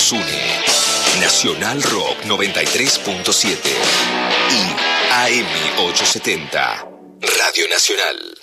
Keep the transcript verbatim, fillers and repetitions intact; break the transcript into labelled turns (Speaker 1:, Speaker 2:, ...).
Speaker 1: nos une. Nacional Rock noventa y tres punto siete y A M ochocientos setenta, Radio Nacional.